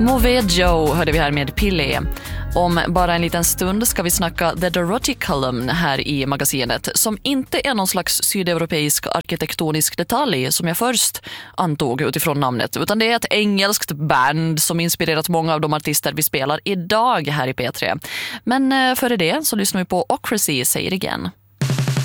Movejo hörde vi här med Pille. Om bara en liten stund ska vi snacka The Dorothy Column här i magasinet, som inte är någon slags sydeuropeisk arkitektonisk detalj som jag först antog utifrån namnet, utan det är ett engelskt band som inspirerat många av de artister vi spelar idag här i P3. Men före det så lyssnar vi på Ocracy säger igen.